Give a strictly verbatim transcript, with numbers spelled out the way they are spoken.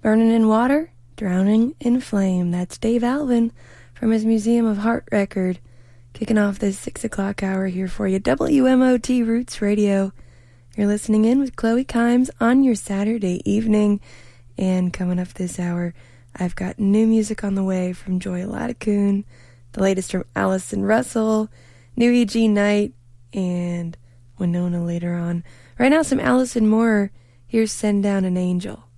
Burning in Water, Drowning in Flame. That's Dave Alvin from his Museum of Heart record, kicking off this six o'clock hour here for you. W M O T Roots Radio. You're listening in with Chloe Kimes on your Saturday evening. And coming up this hour, I've got new music on the way from Joy Latticoon, the latest from Allison Russell, new E G Knight, and Winona later on. Right now, some Allison Moore. Here's Send Down an Angel.